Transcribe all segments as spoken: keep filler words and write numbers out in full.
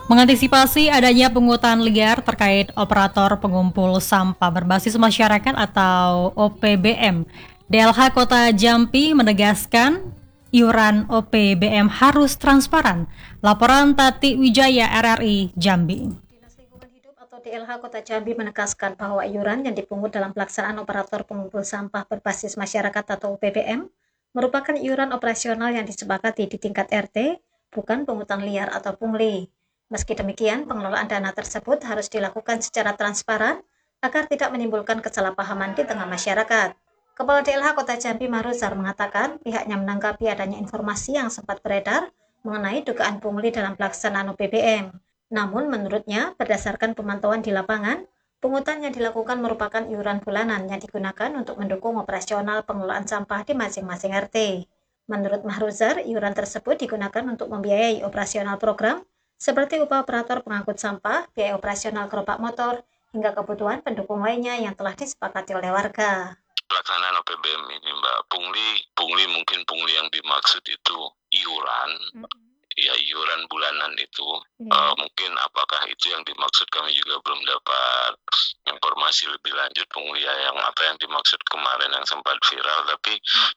Mengantisipasi adanya pungutan liar terkait operator pengumpul sampah berbasis masyarakat atau O P B M, D L H Kota Jambi menegaskan iuran O P B M harus transparan. Laporan Tati Wijaya, R R I Jambi. Dinas Lingkungan Hidup atau D L H Kota Jambi menegaskan bahwa iuran yang dipungut dalam pelaksanaan operator pengumpul sampah berbasis masyarakat atau O P B M merupakan iuran operasional yang disepakati di tingkat R T, bukan pungutan liar atau pungli. Meski demikian, pengelolaan dana tersebut harus dilakukan secara transparan agar tidak menimbulkan kesalahpahaman di tengah masyarakat. Kepala D L H Kota Jambi Mahruzar mengatakan pihaknya menanggapi adanya informasi yang sempat beredar mengenai dugaan pungli dalam pelaksanaan O P B M. Namun menurutnya, berdasarkan pemantauan di lapangan, pungutan yang dilakukan merupakan iuran bulanan yang digunakan untuk mendukung operasional pengelolaan sampah di masing-masing R T. Menurut Mahruzar, iuran tersebut digunakan untuk membiayai operasional program seperti upah operator pengangkut sampah, biaya operasional gerobak motor, hingga kebutuhan pendukung lainnya yang telah disepakati oleh warga. Pelaksanaan O P B M ini, Mbak, pungli, pungli mungkin pungli yang dimaksud itu iuran, mm-hmm. ya iuran bulanan itu, yeah. uh, mungkin apakah itu yang dimaksud, kami juga belum dapat informasi lebih lanjut pungli yang apa yang dimaksud kemarin yang sempat viral, tapi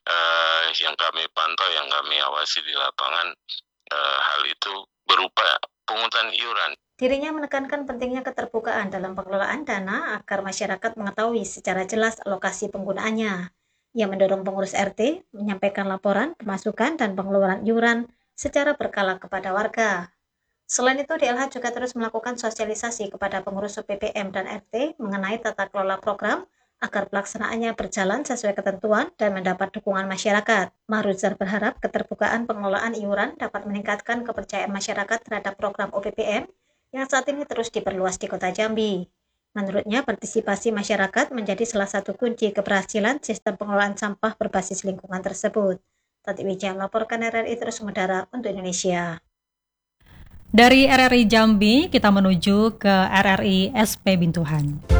uh, yang kami pantau, yang kami awasi di lapangan, uh, hal itu berupa pungutan iuran. Dirinya menekankan pentingnya keterbukaan dalam pengelolaan dana agar masyarakat mengetahui secara jelas alokasi penggunaannya. Ia mendorong pengurus R T menyampaikan laporan, pemasukan, dan pengeluaran iuran secara berkala kepada warga. Selain itu, D L H juga terus melakukan sosialisasi kepada pengurus O P B M dan R T mengenai tata kelola program agar pelaksanaannya berjalan sesuai ketentuan dan mendapat dukungan masyarakat. Mahruzar berharap keterbukaan pengelolaan iuran dapat meningkatkan kepercayaan masyarakat terhadap program O P B M yang saat ini terus diperluas di Kota Jambi. Menurutnya, partisipasi masyarakat menjadi salah satu kunci keberhasilan sistem pengelolaan sampah berbasis lingkungan tersebut. Tati Wijaya melaporkan R R I Terus Mengudara untuk Indonesia. Dari R R I Jambi, kita menuju ke R R I S P Bintuhan.